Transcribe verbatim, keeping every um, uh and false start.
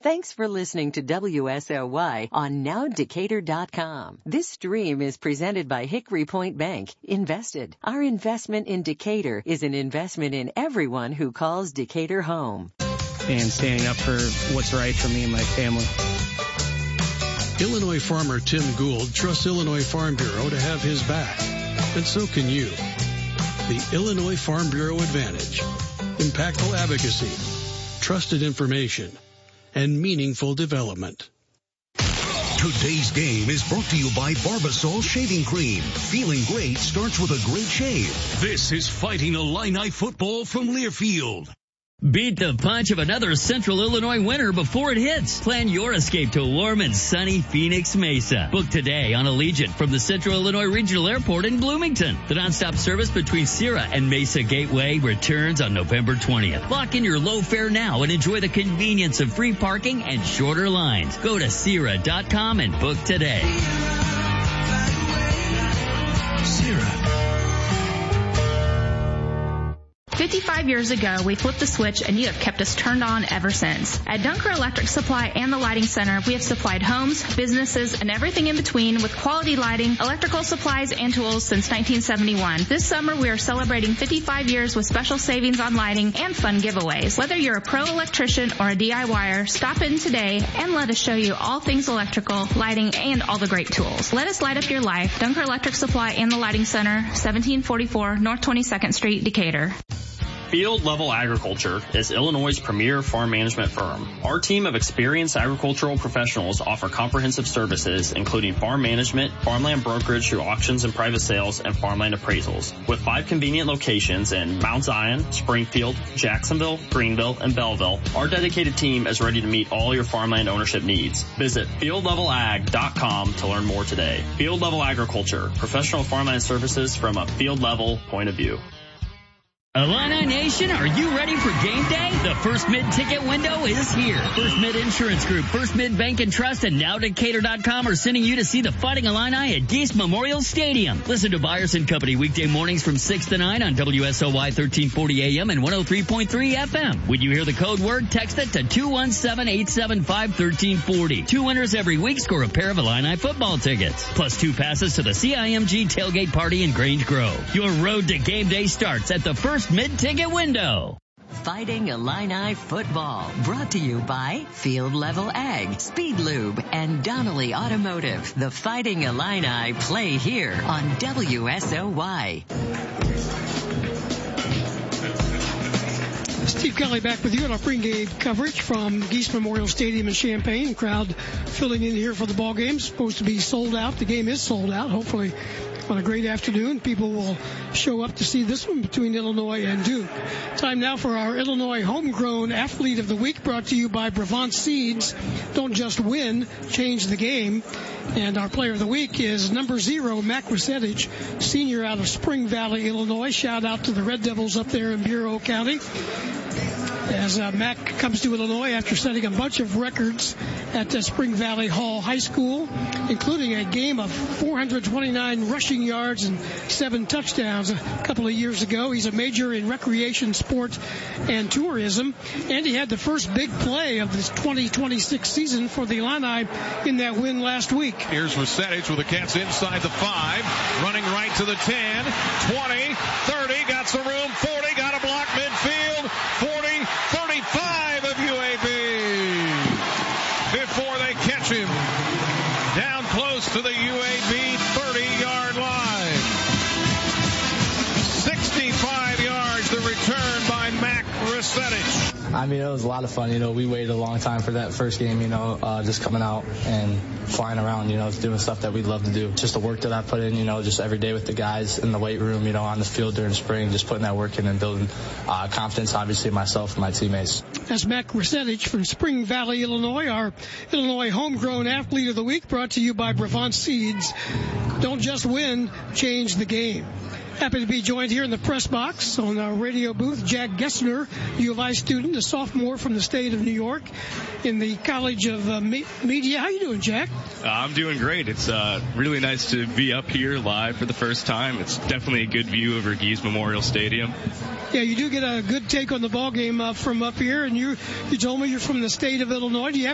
Thanks for listening to W S O Y on now decatur dot com. This stream is presented by Hickory Point Bank. Invested. Our investment in Decatur is an investment in everyone who calls Decatur home. And standing up for what's right for me and my family. Illinois farmer Tim Gould trusts Illinois Farm Bureau to have his back. And so can you. The Illinois Farm Bureau Advantage. Impactful advocacy, trusted information, and meaningful development. Today's game is brought to you by Barbasol Shaving Cream. Feeling great starts with a great shave. This is Fighting Illini football from Learfield. Beat the punch of another Central Illinois winter before it hits. Plan your escape to warm and sunny Phoenix Mesa. Book today on Allegiant from the Central Illinois Regional Airport in Bloomington. The nonstop service between Sierra and Mesa Gateway returns on November twentieth. Lock in your low fare now and enjoy the convenience of free parking and shorter lines. Go to Sierra dot com and book today. Sierra. fifty-five years ago, we flipped the switch and you have kept us turned on ever since. At Dunker Electric Supply and the Lighting Center, we have supplied homes, businesses, and everything in between with quality lighting, electrical supplies, and tools since nineteen seventy-one. This summer, we are celebrating fifty-five years with special savings on lighting and fun giveaways. Whether you're a pro electrician or a DIYer, stop in today and let us show you all things electrical, lighting, and all the great tools. Let us light up your life. Dunker Electric Supply and the Lighting Center, seventeen forty-four North twenty-second Street, Decatur. Field Level Agriculture is Illinois' premier farm management firm. Our team of experienced agricultural professionals offer comprehensive services, including farm management, farmland brokerage through auctions and private sales, and farmland appraisals. With five convenient locations in Mount Zion, Springfield, Jacksonville, Greenville, and Belleville, our dedicated team is ready to meet all your farmland ownership needs. Visit field level ag dot com to learn more today. Field Level Agriculture, professional farmland services from a field level point of view. Illini Nation, are you ready for game day? The First Mid ticket window is here. First Mid Insurance Group, First Mid Bank and Trust, and now decatur dot com are sending you to see the Fighting Illini at Geese Memorial Stadium. Listen to Byers and Company weekday mornings from six to nine on W S O Y thirteen forty A M and one oh three point three F M. When you hear the code word, text it to two one seven, eight seven five, one three four zero. Two winners every week score a pair of Illini football tickets, plus two passes to the C I M G tailgate party in Grange Grove. Your road to game day starts at the First Mid-ticket window. Fighting Illini football, brought to you by Field Level Ag, Speed Lube, and Donnelly Automotive. The Fighting Illini play here on W S O Y. Steve Kelly back with you on our pregame coverage from Geese Memorial Stadium in Champaign. Crowd filling in here for the ball game. Supposed to be sold out. The game is sold out. Hopefully on a great afternoon, people will show up to see this one between Illinois and Duke. Time now for our Illinois Homegrown Athlete of the Week, brought to you by Brevant Seeds. Don't just win, change the game. And our player of the week is number zero, Mac Resetich, senior out of Spring Valley, Illinois. Shout out to the Red Devils up there in Bureau County. As uh, Mac comes to Illinois after setting a bunch of records at uh, Spring Valley Hall High School, including a game of four hundred twenty-nine rushing yards and seven touchdowns a couple of years ago. He's a major in recreation, sport, and tourism, and he had the first big play of this twenty twenty-six season for the Illini in that win last week. Here's Resetich with the Cats inside the five, running right to the ten, twenty, thirty, got some room, forty, got a block midfield, forty, thirty-five of U A B before they catch him down close to the U A B thirty-yard line. sixty-five yards, the return by Mac Resetich. I mean, it was a lot of fun. You know, we waited a long time for that first game, you know, uh, just coming out and flying around, you know, doing stuff that we'd love to do. Just the work that I put in, you know, just every day with the guys in the weight room, you know, on the field during spring, just putting that work in and building uh, confidence, obviously, in myself and my teammates. That's Mac Resetich from Spring Valley, Illinois, our Illinois Homegrown Athlete of the Week, brought to you by Brevant Seeds. Don't just win, change the game. Happy to be joined here in the press box on our radio booth, Jack Gessner, U of I student, a sophomore from the state of New York in the College of uh, Me- Media. How you doing, Jack? Uh, I'm doing great. It's uh, really nice to be up here live for the first time. It's definitely a good view over Geese Memorial Stadium. Yeah, you do get a good take on the ball game uh, from up here, and you you told me you're from the state of Illinois. Do you have